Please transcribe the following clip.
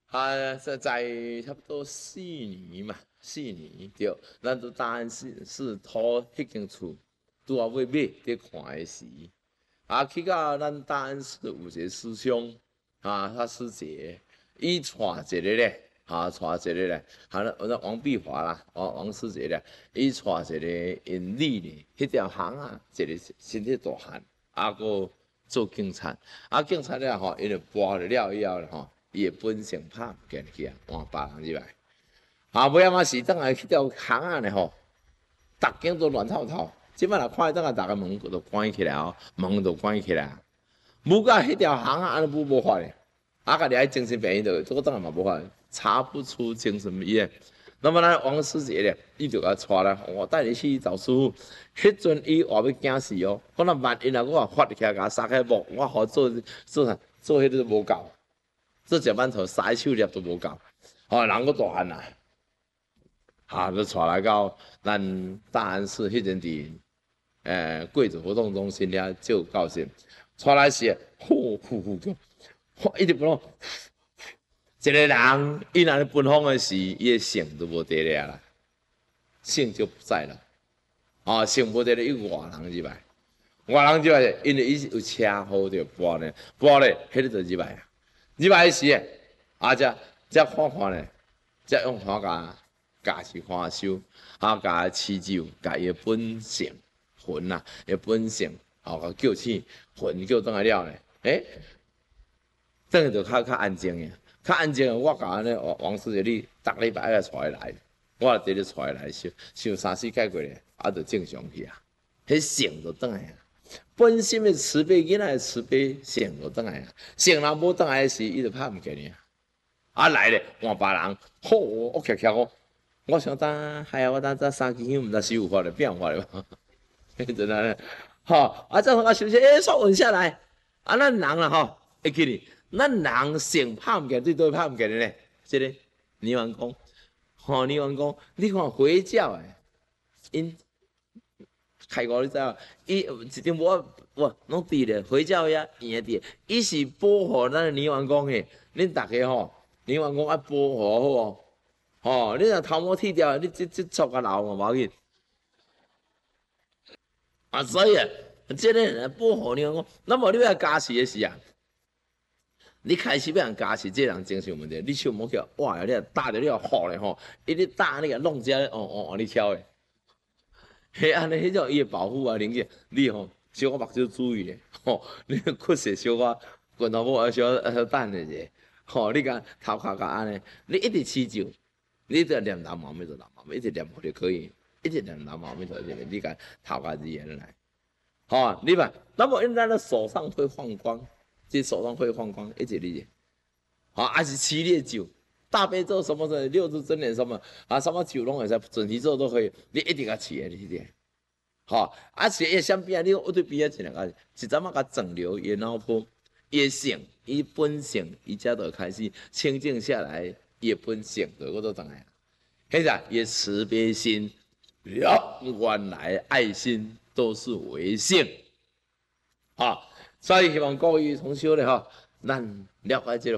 在差不多4年嘛，4年对，咱都答案是讨迄间厝，拄好要买伫看的时，去到咱答案室有一个师兄他师姐，伊带一个咧，带一个咧，那王碧华啦，王师姐咧，伊带一个因女咧，迄条巷啊，一个身体大汉，个做警察，警察了吼，因就跋了以后吼。伊的本性拍唔见去啊，换别人入来。尾仔时等下去条巷仔呢吼，逐间都乱套套。即摆若看等下，逐个门都关起来哦，门都关起来。无甲迄条巷仔安尼无法咧，家己爱精神病院就这个当然嘛无法，查不出精神病院。那么咱王师姐咧，伊就甲带来，我带你去找师傅。迄阵伊话要惊死哦，可能万一若我发起来甲杀开木，我好做啥做迄都无够。做一板头3手粒都无够，人个大汉啦，就带来到咱大安市迄阵伫贵子活动中心遐照教训，带来时，呼呼呼叫，一直不弄，一个人伊若咧奔放的时，伊的性都无伫咧啦，性就不在了，性无伫咧，伊外人入来，因为伊有车祸着跋咧，迄个就入来啊。入来时，才看看咧，才用看家是看收，家饲酒，家伊本性魂啊，伊本性，甲叫醒魂叫转来了咧，转去就较安静呀，较安静。我甲安尼王师姐，你逐礼拜爱带来，我就直带来想3、4解过咧，就正常去啊，迄性就转来啊。本心的慈悲，囡仔的慈悲性就转来啊。性若无转来时，伊就拍唔见你啊。来咧，换别人，好，我徛徛我想当，我当3支香，毋知师傅发咧，变化咧吧？真的，再我休息，稍稳下来。咱人啦，会记哩，咱人性拍唔见，对对拍唔见的呢？这个泥丸公，泥丸公，你看回教诶，因。开过你知道，伊一定我拢伫咧，回教遐圆伫，伊是保护咱泥丸公诶。恁大家泥丸公爱保护好你若头毛剃掉，你这撮个老嘛无要紧。所以这个保护泥丸公，那么你要加持的时啊，你开始要人加持，这人精神有问题，你手摸起来，哇！你打着你好咧伊咧打你个弄只你挑诶。安尼迄种伊会保护灵界，你小可目睭注意咧，你骨势小可拳头无小等咧者，你甲头壳甲安尼，你一直持咒，你就念南无阿弥陀佛，一直念就可以，一直念南无阿弥陀佛，你甲头壳字言来，你嘛，那么因咱的手上会放光，这手上会放光，一直理解，还是持念咒。大悲咒什么的，6字真言什么什么九龙也是准提咒都可以，你一定要起的，你点，且也相比啊，你我对比啊，一两个，一阵仔甲整流，伊脑波，伊性，伊本性，伊才就开始清净下来，伊本性就我都当来，现在伊慈悲心，原来爱心都是唯性，所以希望各位同修咧咱了解这个。